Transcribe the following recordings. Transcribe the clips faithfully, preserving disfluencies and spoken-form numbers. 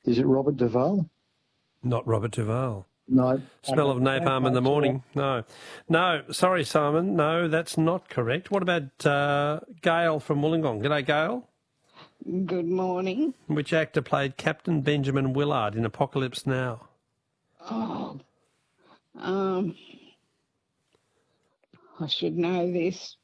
Is it Robert Duvall? Not Robert Duvall. No. Smell of napalm in the morning. No. No, sorry, Simon. No, that's not correct. What about uh, Gail from Wollongong? G'day, Gail. Good morning. Which actor played Captain Benjamin Willard in Apocalypse Now? Oh, um, I should know this.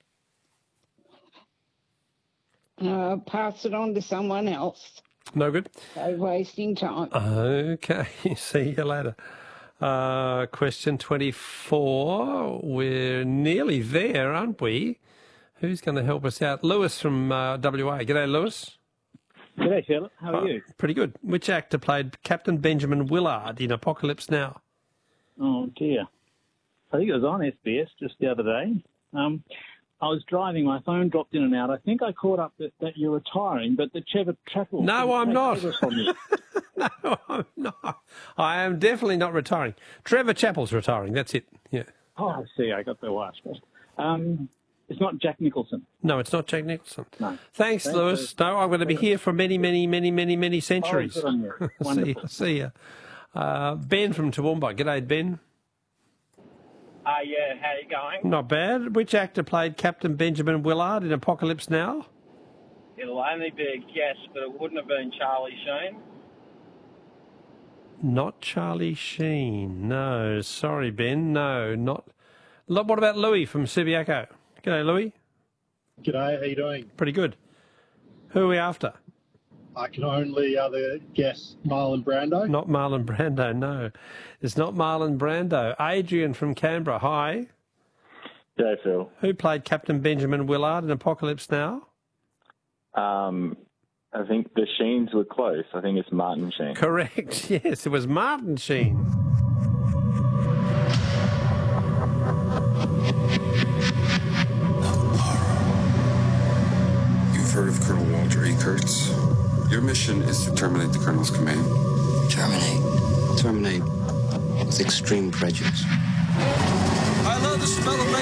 Uh, pass it on to someone else. No good? So wasting time. Okay, see you later. Uh, question twenty-four. We're nearly there, aren't we? Who's going to help us out? Lewis from uh, W A. G'day, Lewis. G'day, Charlotte. How are Oh, you? Pretty good. Which actor played Captain Benjamin Willard in Apocalypse Now? Oh, dear. I think it was on S B S just the other day. Um, I was driving, my phone dropped in and out. I think I caught up that, that you're retiring, but the Trevor Chappell... No, I'm not. You. No, I'm not. I am definitely not retiring. Trevor Chappell's retiring, that's it. Yeah. Oh, I see. I got the wires first. Um, it's not Jack Nicholson. No, it's not Jack Nicholson. No. Thanks, Thanks, Lewis. Lewis. No, I'm going to be here for many, many, many, many, many centuries. Oh, good on you. see Wonderful. you. See you. Uh, Ben from Toowoomba. G'day, Ben. Uh, yeah, how you going? Not bad. Which actor played Captain Benjamin Willard in Apocalypse Now? It'll only be a guess, but it wouldn't have been Charlie Sheen. Not Charlie Sheen. No, sorry, Ben. No, not. Lo- What about Louis from Subiaco? G'day, Louis. G'day, how you doing? Pretty good. Who are we after? I can only other guess Marlon Brando. Not Marlon Brando, no. It's not Marlon Brando. Adrian from Canberra, hi. G'day, Phil. Who played Captain Benjamin Willard in Apocalypse Now? Um, I think the Sheens were close. I think it's Martin Sheen. Correct, yes, it was Martin Sheen. You've heard of Colonel Walter E. Kurtz. Your mission is to terminate the Colonel's command. Terminate. Terminate with extreme prejudice. I love the smell of